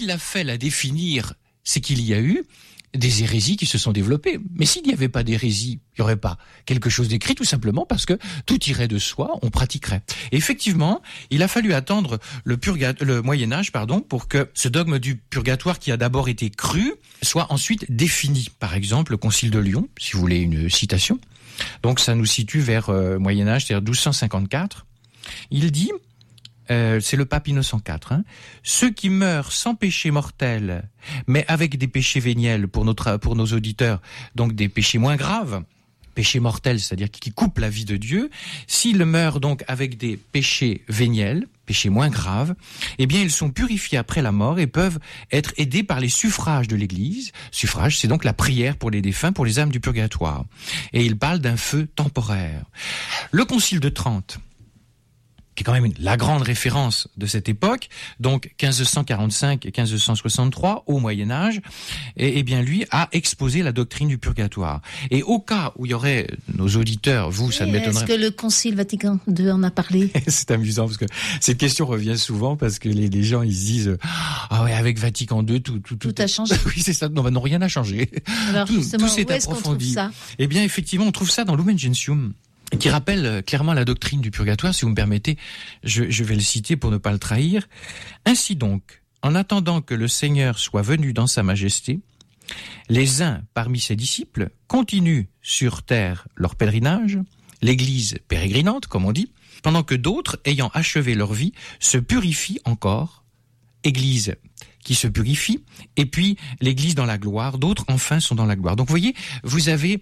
s'il l'a fait la définir, c'est qu'il y a eu des hérésies qui se sont développées. Mais s'il n'y avait pas d'hérésie, il n'y aurait pas quelque chose d'écrit, tout simplement parce que tout irait de soi, on pratiquerait. Et effectivement, il a fallu attendre le Moyen-Âge, pour que ce dogme du purgatoire qui a d'abord été cru soit ensuite défini. Par exemple, le Concile de Lyon, si vous voulez une citation. Donc ça nous situe vers Moyen-Âge, c'est-à-dire 1254. Il dit... c'est le pape Innocent IV. Ceux qui meurent sans péché mortel, mais avec des péchés véniels pour nos auditeurs, donc des péchés moins graves, péchés mortels, c'est-à-dire qui coupent la vie de Dieu, s'ils meurent donc avec des péchés véniels, péchés moins graves, eh bien ils sont purifiés après la mort et peuvent être aidés par les suffrages de l'Église. Suffrage, c'est donc la prière pour les défunts, pour les âmes du purgatoire. Et il parle d'un feu temporaire. Le Concile de Trente, qui est quand même la grande référence de cette époque, donc 1545 et 1563, au Moyen-Âge, et bien lui a exposé la doctrine du purgatoire. Et au cas où il y aurait nos auditeurs, vous, ça ne m'étonnerait... Est-ce que le Concile Vatican II en a parlé? C'est amusant, parce que cette question revient souvent, parce que les gens, ils se disent « Ah ouais, avec Vatican II, tout a changé. » Oui, c'est ça. Non, rien n'a changé. Alors justement, tout s'est où est-ce qu'on trouve ça? Eh bien, effectivement, on trouve ça dans Lumen Gentium, qui rappelle clairement la doctrine du purgatoire. Si vous me permettez, je vais le citer pour ne pas le trahir. Ainsi donc, en attendant que le Seigneur soit venu dans sa majesté, les uns parmi ses disciples continuent sur terre leur pèlerinage, l'église pérégrinante, comme on dit, pendant que d'autres, ayant achevé leur vie, se purifient encore, église qui se purifie, et puis l'église dans la gloire, d'autres enfin sont dans la gloire. Donc vous voyez, vous avez...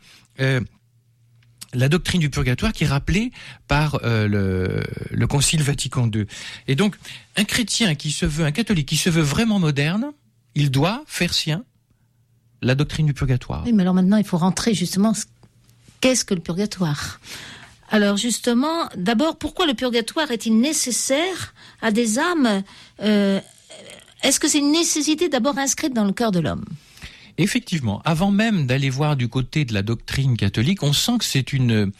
la doctrine du purgatoire qui est rappelée par le Concile Vatican II. Et donc, un catholique qui se veut vraiment moderne, il doit faire sien la doctrine du purgatoire. Oui, mais alors maintenant, il faut rentrer justement, qu'est-ce que le purgatoire? Alors justement, d'abord, pourquoi le purgatoire est-il nécessaire à des âmes Est-ce que c'est une nécessité d'abord inscrite dans le cœur de l'homme? Effectivement, avant même d'aller voir du côté de la doctrine catholique, on sent que c'est une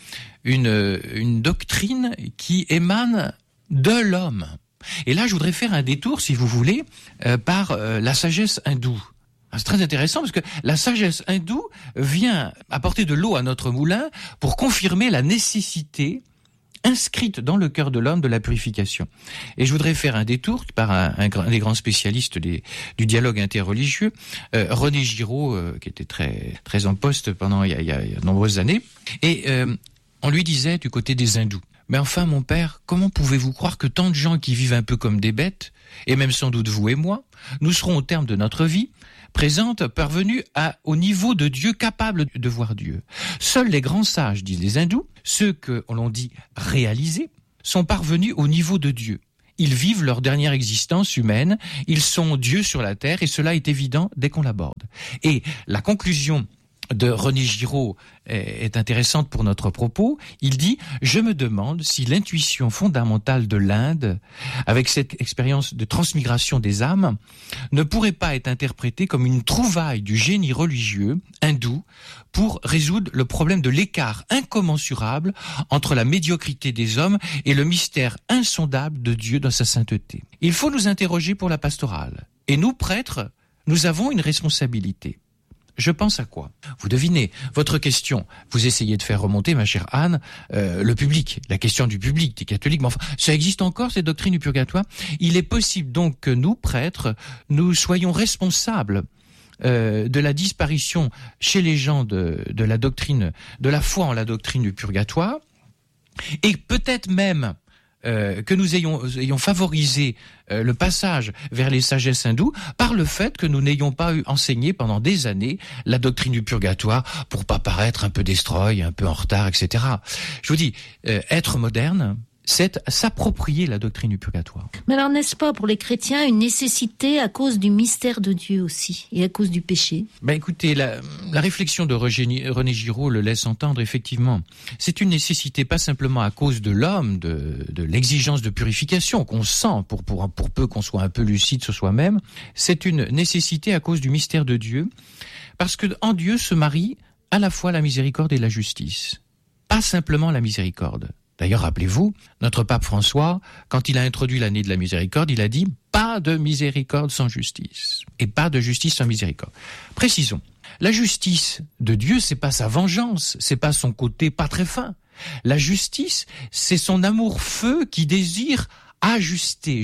doctrine qui émane de l'homme. Et là, je voudrais faire un détour, si vous voulez, par la sagesse hindoue. C'est très intéressant parce que la sagesse hindoue vient apporter de l'eau à notre moulin pour confirmer la nécessité inscrite dans le cœur de l'homme de la purification. Et je voudrais faire un détour par un des grands spécialistes du dialogue interreligieux, René Giraud, qui était très en poste pendant il y a de nombreuses années. Et on lui disait du côté des hindous, mais enfin mon père, comment pouvez-vous croire que tant de gens qui vivent un peu comme des bêtes, et même sans doute vous et moi, nous serons au terme de notre vie présente parvenus au niveau de Dieu, capable de voir Dieu. Seuls les grands sages, disent les hindous, ceux que l'on dit réalisés, sont parvenus au niveau de Dieu. Ils vivent leur dernière existence humaine, ils sont Dieu sur la terre, et cela est évident dès qu'on l'aborde. Et la conclusion de René Giraud est intéressante pour notre propos. Il dit « Je me demande si l'intuition fondamentale de l'Inde, avec cette expérience de transmigration des âmes, ne pourrait pas être interprétée comme une trouvaille du génie religieux hindou pour résoudre le problème de l'écart incommensurable entre la médiocrité des hommes et le mystère insondable de Dieu dans sa sainteté. Il faut nous interroger pour la pastorale. Et nous, prêtres, nous avons une responsabilité. Je pense à quoi? Vous devinez, votre question, vous essayez de faire remonter, ma chère Anne, le public, la question du public, des catholiques, mais enfin, ça existe encore, cette doctrine du purgatoire? Il est possible donc que nous, prêtres, nous soyons responsables de la disparition chez les gens de la doctrine, de la foi en la doctrine du purgatoire, et peut-être même que nous ayons favorisé le passage vers les sagesses hindoues par le fait que nous n'ayons pas enseigné pendant des années la doctrine du purgatoire pour pas paraître un peu destroy, un peu en retard, etc. Je vous dis, être moderne, c'est s'approprier la doctrine du purgatoire. Mais alors, n'est-ce pas pour les chrétiens une nécessité à cause du mystère de Dieu aussi, et à cause du péché? Écoutez, la réflexion de René Giraud le laisse entendre, effectivement. C'est une nécessité pas simplement à cause de l'homme, de l'exigence de purification qu'on sent pour peu qu'on soit un peu lucide sur soi-même. C'est une nécessité à cause du mystère de Dieu, parce que en Dieu se marie à la fois la miséricorde et la justice. Pas simplement la miséricorde. D'ailleurs, rappelez-vous, notre pape François, quand il a introduit l'année de la miséricorde, il a dit « pas de miséricorde sans justice » et « pas de justice sans miséricorde ». Précisons, la justice de Dieu, c'est pas sa vengeance, c'est pas son côté pas très fin. La justice, c'est son amour-feu qui désire ajuster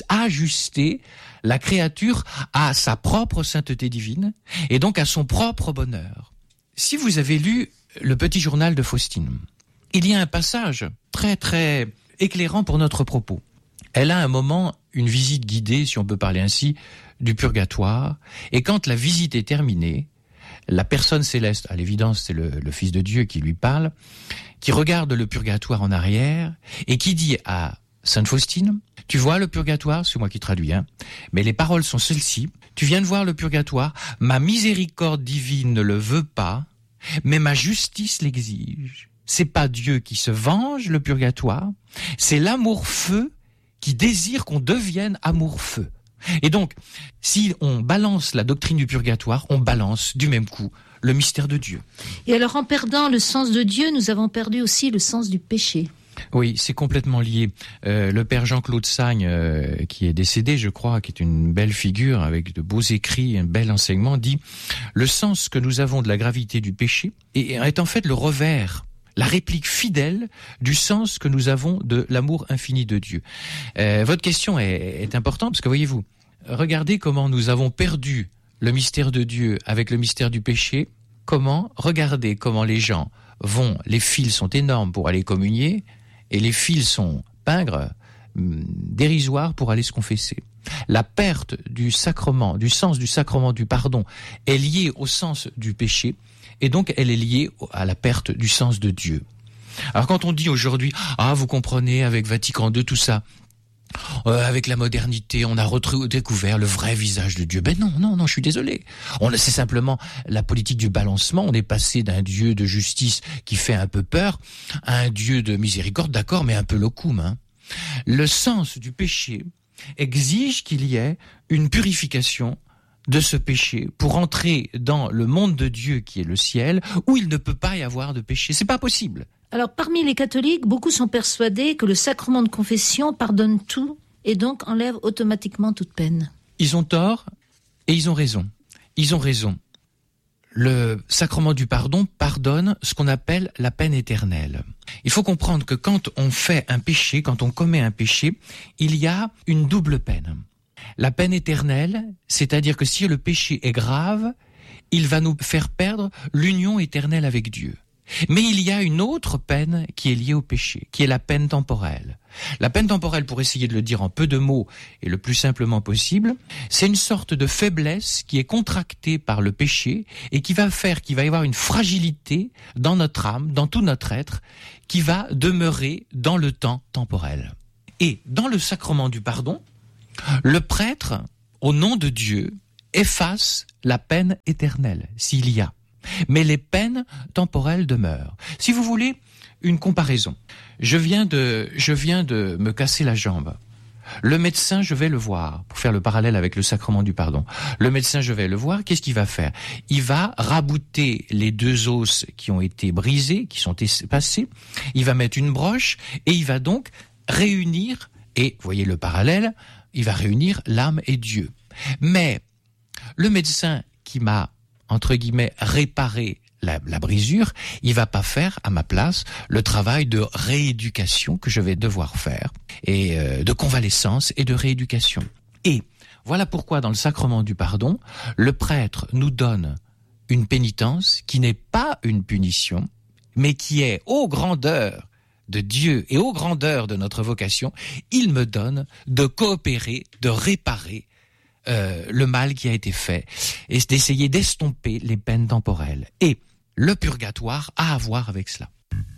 la créature à sa propre sainteté divine et donc à son propre bonheur. Si vous avez lu le petit journal de Faustine, il y a un passage très très éclairant pour notre propos. Elle a un moment une visite guidée, si on peut parler ainsi, du purgatoire, et quand la visite est terminée, la personne céleste, à l'évidence c'est le Fils de Dieu qui lui parle, qui regarde le purgatoire en arrière et qui dit à Sainte Faustine, tu vois le purgatoire, c'est moi qui traduis, mais les paroles sont celles-ci, tu viens de voir le purgatoire, ma miséricorde divine ne le veut pas, mais ma justice l'exige. C'est pas Dieu qui se venge, le purgatoire, c'est l'amour-feu qui désire qu'on devienne amour-feu. Et donc, si on balance la doctrine du purgatoire, on balance du même coup le mystère de Dieu. Et alors, en perdant le sens de Dieu, nous avons perdu aussi le sens du péché. Oui, c'est complètement lié. Le père Jean-Claude Sagne, qui est décédé, je crois, qui est une belle figure avec de beaux écrits, un bel enseignement, dit « Le sens que nous avons de la gravité du péché est en fait le revers, la réplique fidèle du sens que nous avons de l'amour infini de Dieu. » Votre question est importante parce que, voyez-vous, regardez comment nous avons perdu le mystère de Dieu avec le mystère du péché. Regardez comment les gens les fils sont énormes pour aller communier, et les fils sont pingres, dérisoires pour aller se confesser. La perte du sacrement, du sens du sacrement du pardon est liée au sens du péché, et donc elle est liée à la perte du sens de Dieu. Alors quand on dit aujourd'hui, vous comprenez, avec Vatican II, tout ça, avec la modernité, on a redécouvert le vrai visage de Dieu. Non, je suis désolé. C'est simplement la politique du balancement. On est passé d'un Dieu de justice qui fait un peu peur à un Dieu de miséricorde, d'accord, mais un peu locum. Le sens du péché exige qu'il y ait une purification de ce péché pour entrer dans le monde de Dieu qui est le ciel, où il ne peut pas y avoir de péché. C'est pas possible. Alors, parmi les catholiques, beaucoup sont persuadés que le sacrement de confession pardonne tout et donc enlève automatiquement toute peine. Ils ont tort et ils ont raison. Ils ont raison. Le sacrement du pardon pardonne ce qu'on appelle la peine éternelle. Il faut comprendre que quand on fait un péché, quand on commet un péché, il y a une double peine. La peine éternelle, c'est-à-dire que si le péché est grave, il va nous faire perdre l'union éternelle avec Dieu. Mais il y a une autre peine qui est liée au péché, qui est la peine temporelle. La peine temporelle, pour essayer de le dire en peu de mots et le plus simplement possible, c'est une sorte de faiblesse qui est contractée par le péché et qui va faire qu'il va y avoir une fragilité dans notre âme, dans tout notre être, qui va demeurer dans le temps temporel. Et dans le sacrement du pardon, le prêtre, au nom de Dieu, efface la peine éternelle, s'il y a. Mais les peines temporelles demeurent. Si vous voulez une comparaison, je viens de me casser la jambe. Le médecin, je vais le voir, pour faire le parallèle avec le sacrement du pardon. Le médecin, je vais le voir, qu'est-ce qu'il va faire? Il va rabouter les deux os qui ont été brisés, qui sont passés, il va mettre une broche et il va donc réunir, et vous voyez le parallèle, il va réunir l'âme et Dieu. Mais le médecin qui m'a entre guillemets, réparer la brisure, il va pas faire à ma place le travail de rééducation que je vais devoir faire, et de convalescence et de rééducation. Et voilà pourquoi dans le sacrement du pardon, le prêtre nous donne une pénitence qui n'est pas une punition, mais qui est aux grandeurs de Dieu et aux grandeurs de notre vocation, il me donne de coopérer, de réparer le mal qui a été fait et d'essayer d'estomper les peines temporelles. Et le purgatoire a à voir avec cela.